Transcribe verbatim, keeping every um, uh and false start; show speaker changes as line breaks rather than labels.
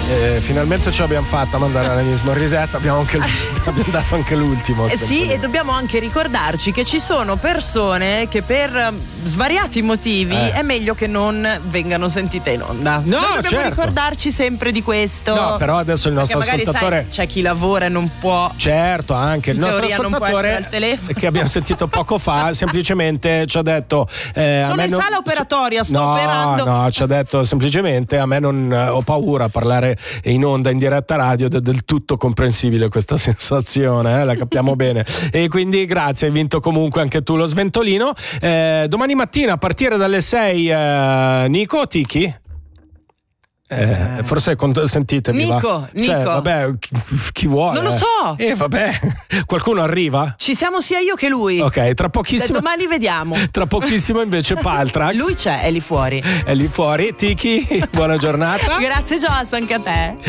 Eh, finalmente ce l'abbiamo fatta a mandare Alanis Morissette, abbiamo, anche, abbiamo dato anche l'ultimo.
Eh sì, e dobbiamo anche ricordarci che ci sono persone che per svariati motivi
eh.
è meglio che non vengano sentite in onda.
No,
Noi dobbiamo
certo.
ricordarci sempre di questo.
No, però adesso il nostro
Perché magari,
ascoltatore
sai, c'è chi lavora e non può.
Certo, anche il
in
nostro
teoria non può essere
ascoltatore
al telefono.
che abbiamo sentito poco fa semplicemente ci ha detto eh,
Sono
a me
in
non,
sala operatoria, sto
no,
operando.
No, ci ha detto semplicemente a me non eh, ho paura a parlare in onda in diretta radio ed è del tutto comprensibile questa sensazione, eh, la capiamo bene. E quindi grazie, hai vinto comunque anche tu lo sventolino. Eh, domani mattina a partire dalle sei eh, Nico Tiki? Eh, forse cont- sentitemi
Nico,
va.
Nico.
Cioè, vabbè, chi, chi vuole?
Non lo so.
Eh, vabbè, qualcuno arriva?
Ci siamo sia io che lui.
Ok, tra pochissimo.
Da domani vediamo.
Tra pochissimo invece Paltrax.
Lui c'è, è lì fuori.
È lì fuori. Tiki, buona giornata.
Grazie Gios, anche a te.